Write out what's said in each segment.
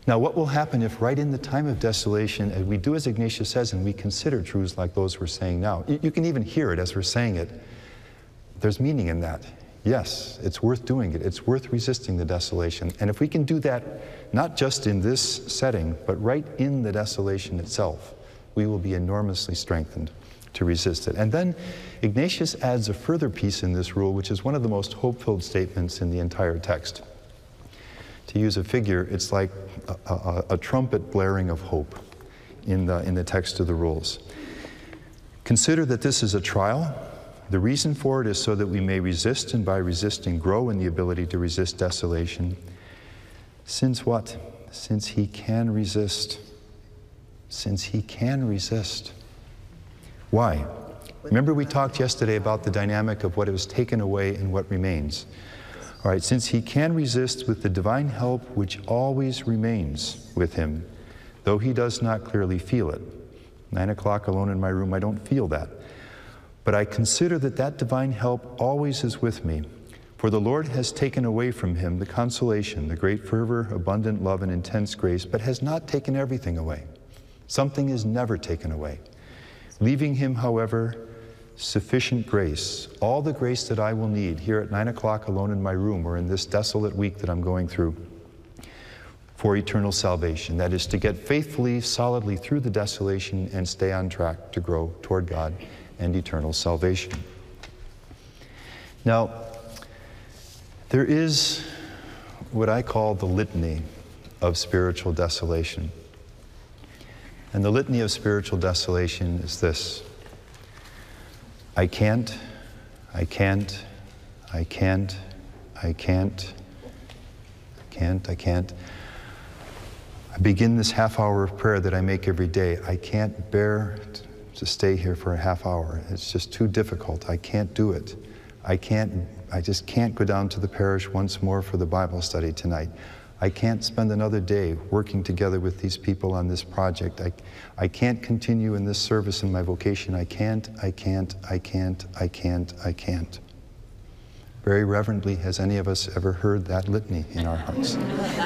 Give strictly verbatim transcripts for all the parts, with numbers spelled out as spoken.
Now, what will happen if right in the time of desolation, and we do as Ignatius says, and we consider truths like those we're saying now, you, you can even hear it as we're saying it, there's meaning in that. Yes, it's worth doing it. It's worth resisting the desolation. And if we can do that, not just in this setting, but right in the desolation itself, we will be enormously strengthened to resist it. And then Ignatius adds a further piece in this rule, which is one of the most hope-filled statements in the entire text. To use a figure, it's like a, a, a trumpet blaring of hope in the, in the text of the rules. Consider that this is a trial. The reason for it is so that we may resist, and by resisting grow in the ability to resist desolation. Since what? Since he can resist. Since he can resist. Why? Remember we talked yesterday about the dynamic of what was taken away and what remains. All right, since he can resist with the divine help which always remains with him, though he does not clearly feel it. Nine o'clock alone in my room, I don't feel that. But I consider that that divine help always is with me, for the Lord has taken away from him the consolation, the great fervor, abundant love, and intense grace, but has not taken everything away. Something is never taken away. Leaving him, however, sufficient grace, all the grace that I will need here at nine o'clock alone in my room or in this desolate week that I'm going through for eternal salvation. That is to get faithfully, solidly through the desolation and stay on track to grow toward God and eternal salvation. Now, there is what I call the litany of spiritual desolation. And the litany of spiritual desolation is this: I can't, I can't, I can't, I can't, I can't, I can't. I begin this half hour of prayer that I make every day. I can't bear to stay here for a half hour. It's just too difficult. I can't do it. I can't, I just can't go down to the parish once more for the Bible study tonight. I can't spend another day working together with these people on this project. I, I can't continue in this service in my vocation. I can't, I can't, I can't, I can't, I can't. Very reverently, has any of us ever heard that litany in our hearts?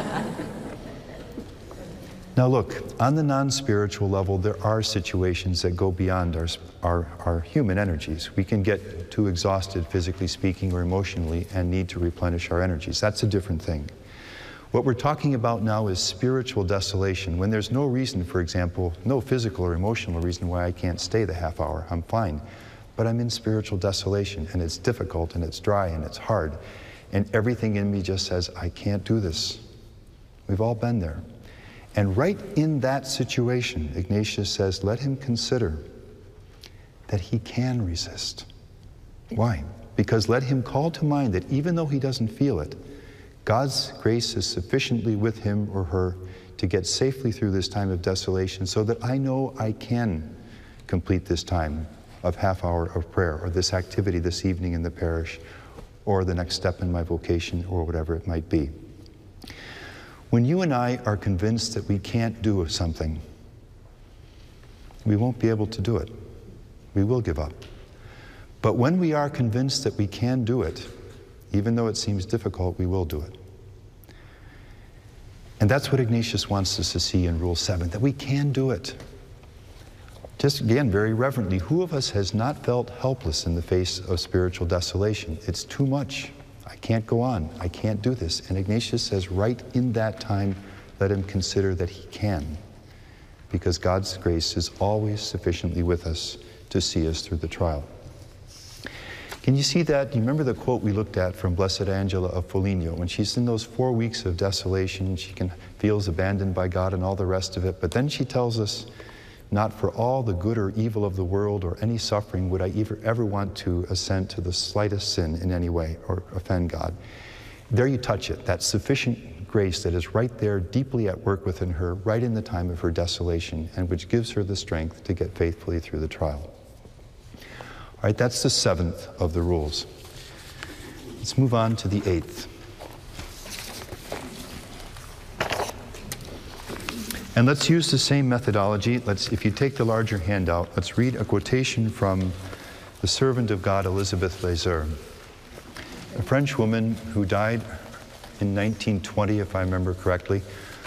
Now look, on the non-spiritual level, there are situations that go beyond our, our, our human energies. We can get too exhausted, physically speaking or emotionally, and need to replenish our energies. That's a different thing. What we're talking about now is spiritual desolation, when there's no reason, for example, no physical or emotional reason why I can't stay the half hour. I'm fine. But I'm in spiritual desolation, and it's difficult, and it's dry, and it's hard. And everything in me just says, I can't do this. We've all been there. And right in that situation, Ignatius says, let him consider that he can resist. Why? Because let him call to mind that even though he doesn't feel it, God's grace is sufficiently with him or her to get safely through this time of desolation, so that I know I can complete this time of half hour of prayer, or this activity this evening in the parish, or the next step in my vocation, or whatever it might be. When you and I are convinced that we can't do something, we won't be able to do it. We will give up. But when we are convinced that we can do it, even though it seems difficult, we will do it. And that's what Ignatius wants us to see in Rule seven, that we can do it. Just again, very reverently, who of us has not felt helpless in the face of spiritual desolation? It's too much. I can't go on. I can't do this. And Ignatius says right in that time, let him consider that he can, because God's grace is always sufficiently with us to see us through the trial. Can you see that? Do you remember the quote we looked at from Blessed Angela of Foligno? When she's in those four weeks of desolation, she can, feels abandoned by God and all the rest of it. But then she tells us, not for all the good or evil of the world or any suffering would I ever, ever want to assent to the slightest sin in any way or offend God. There you touch it, that sufficient grace that is right there, deeply at work within her, right in the time of her desolation, and which gives her the strength to get faithfully through the trial. All right, that's the seventh of the rules. Let's move on to the eighth. And let's use the same methodology. Let's, if you take the larger handout, let's read a quotation from the servant of God, Elizabeth Lazare, a French woman who died in nineteen twenty, if I remember correctly,